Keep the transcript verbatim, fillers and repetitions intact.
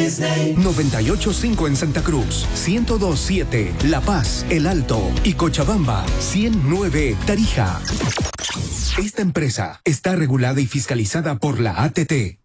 Disney. noventa y ocho punto cinco en Santa Cruz, ciento dos punto siete La Paz, El Alto y Cochabamba, ciento nueve Tarija. Esta empresa está regulada y fiscalizada por la A T T.